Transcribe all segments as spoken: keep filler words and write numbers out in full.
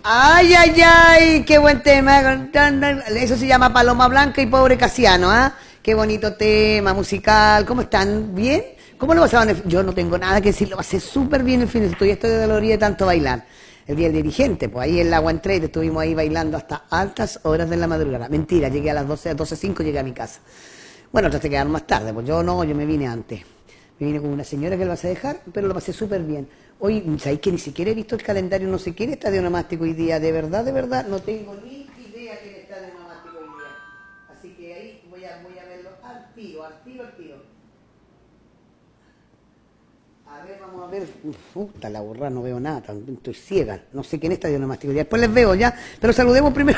Ay, ay, ay, qué buen tema. Eso se llama Paloma Blanca y Pobre Casiano, ¿ah? ¿eh? Qué bonito tema musical. ¿Cómo están? ¿Bien? ¿Cómo lo pasaron? Yo no tengo nada que decir, lo pasé súper bien el fin de semana. Estoy, estoy de dolorida de tanto bailar. El día del dirigente, pues ahí en la One Trade estuvimos ahí bailando hasta altas horas de la madrugada. Mentira, llegué a las doce, a doce cinco llegué a mi casa. Bueno, otras se quedaron más tarde, pues yo no, yo me vine antes. Me vine con una señora que lo vas a dejar, pero lo pasé súper bien. Hoy, ¿sabéis que ni siquiera he visto el calendario? No sé quién está de onomástico hoy día. De verdad, de verdad, no tengo ni idea quién está de onomástico hoy día. Así que ahí voy a, voy a verlo al tiro, al tiro, al tiro. A ver, vamos a ver. Puta la burra, no veo nada, estoy ciega. No sé quién está de onomástico hoy día. Después les veo ya, pero saludemos primero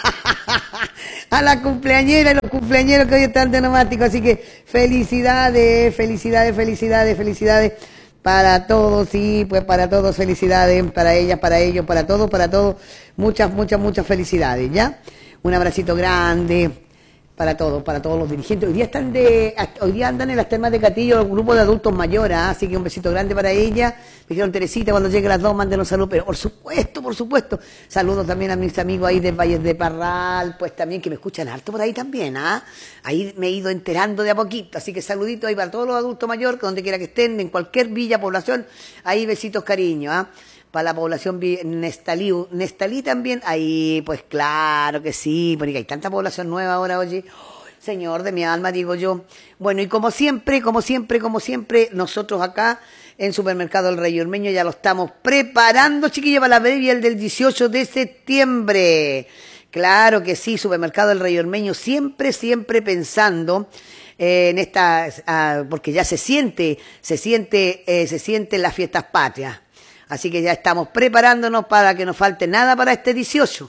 a la cumpleañera y los cumpleañeros que hoy están de onomástico. Así que felicidades, felicidades, felicidades, felicidades. Para todos, sí, pues para todos felicidades, para ellas, para ellos, para todos, para todos, muchas, muchas, muchas felicidades, ¿ya? Un abracito grande para todos, para todos los dirigentes. Hoy día están de, hoy día andan en las termas de Catillo, el grupo de adultos mayores, ¿eh? Así que un besito grande para ella. Me dijeron, Teresita, cuando llegue las dos, mándenos saludos, pero por supuesto, por supuesto. Saludos también a mis amigos ahí del Valle de Parral, pues también que me escuchan harto por ahí también, ¿ah? ¿eh? Ahí me he ido enterando de a poquito, así que saluditos ahí para todos los adultos mayores, que donde quiera que estén, en cualquier villa, población, ahí besitos, cariño, ¿ah? ¿eh? Para la población Nestalí, Nestalí también, ahí pues claro que sí, porque hay tanta población nueva ahora, oye, oh, señor de mi alma, digo yo. Bueno, y como siempre, como siempre, como siempre, nosotros acá en Supermercado El Rey Ormeño ya lo estamos preparando, chiquillos, para la previa del dieciocho de septiembre. Claro que sí, Supermercado El Rey Ormeño siempre, siempre pensando eh, en esta, ah, porque ya se siente, se siente, eh, se sienten las fiestas patrias. Así que ya estamos preparándonos para que no falte nada para este dieciocho.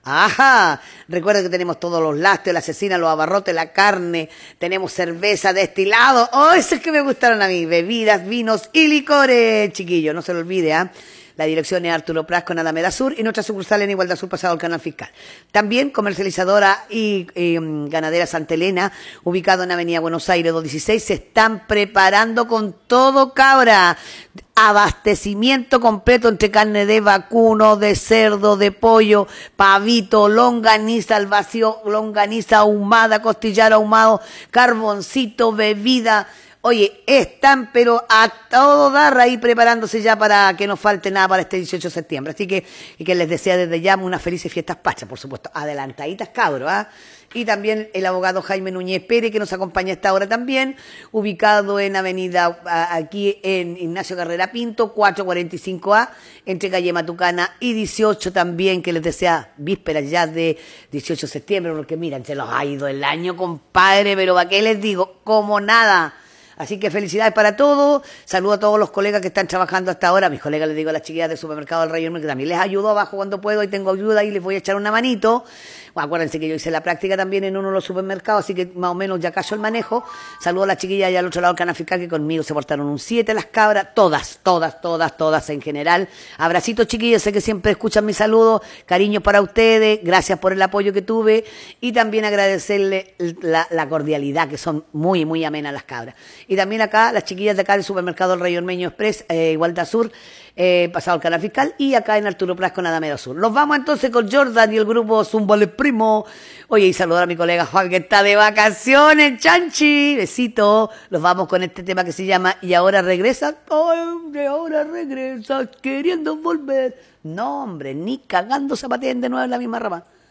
Ajá, recuerda que tenemos todos los lácteos, la cecina, los abarrotes, la carne, tenemos cerveza, destilado. Oh, esos que me gustaron a mí, bebidas, vinos y licores, chiquillos, no se lo olvide, ¿ah? ¿eh? La dirección es Arturo Pras con Alameda Sur y nuestra sucursal en Igualdad Sur pasado al Canal Fiscal. También comercializadora y, y um, ganadera Santa Elena, ubicado en Avenida Buenos Aires doscientos dieciséis, se están preparando con todo, cabra. Abastecimiento completo entre carne de vacuno, de cerdo, de pollo, pavito, longaniza al vacío, longaniza ahumada, costillar ahumado, carboncito, bebida. Oye, están pero a todo dar ahí preparándose ya para que no falte nada para este dieciocho de septiembre. Así que, y que les desea desde ya unas felices fiestas patrias, por supuesto. Adelantaditas, cabros, ¿ah? ¿eh? Y también el abogado Jaime Núñez Pérez, que nos acompaña a esta hora también, ubicado en avenida, aquí en Ignacio Carrera Pinto, cuatrocientos cuarenta y cinco A, entre calle Matucana y dieciocho también, que les desea vísperas ya de dieciocho de septiembre, porque miren, se los ha ido el año, compadre, pero ¿para qué les digo? Como nada. Así que felicidades para todos, saludo a todos los colegas que están trabajando hasta ahora, a mis colegas les digo a las chiquillas del Supermercado del Rey Ormeño, que también les ayudo abajo cuando puedo y tengo ayuda y les voy a echar una manito. Bueno, acuérdense que yo hice la práctica también en uno de los supermercados, así que más o menos ya cayó el manejo. Saludo a las chiquillas allá al otro lado del Canal Fiscal, que conmigo se portaron un siete las cabras, todas, todas, todas, todas en general. Abracitos, chiquillos, sé que siempre escuchan mis saludos, cariño para ustedes, gracias por el apoyo que tuve y también agradecerle la, la cordialidad, que son muy, muy amenas las cabras. Y también acá, las chiquillas de acá del Supermercado El Rey Ormeño Express, eh, Igualdad Sur, eh, pasado al Canal Fiscal, y acá en Arturo Pras con Alameda Sur. Nos vamos entonces con Jordan y el grupo Zumbale Primo. Oye, y saludar a mi colega Juan, que está de vacaciones, chanchi. Besito. Los vamos con este tema que se llama Y ahora regresa. Ay, ahora regresa, queriendo volver. No, hombre, ni cagando zapatean de nuevo en la misma rama.